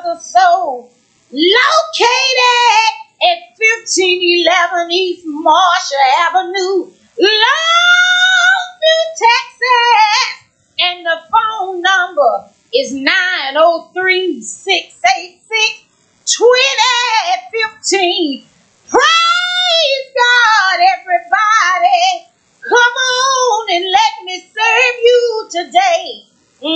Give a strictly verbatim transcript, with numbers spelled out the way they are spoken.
the soul, located at fifteen eleven East Marshall Avenue, Longview, Texas. And the phone number is nine oh three, six eight six, two oh one five. Praise